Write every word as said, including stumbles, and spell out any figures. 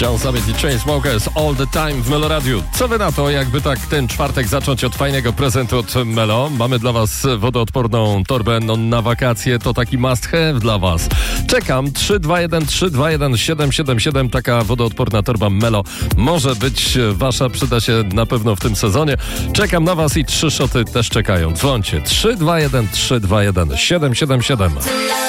John Summit i Chainsmokers All the Time w Melo Radiu. Co wy na to, jakby tak ten czwartek zacząć od fajnego prezentu od Melo? Mamy dla was wodoodporną torbę no, na wakacje. To taki must have dla was. Czekam. trzy dwa jeden trzy dwa jeden siedem siedem siedem. Taka wodoodporna torba Melo może być wasza. Przyda się na pewno w tym sezonie. Czekam na was i trzy szoty też czekają. Dzwońcie. trzy dwa jeden trzy dwa jeden siedem siedem siedem.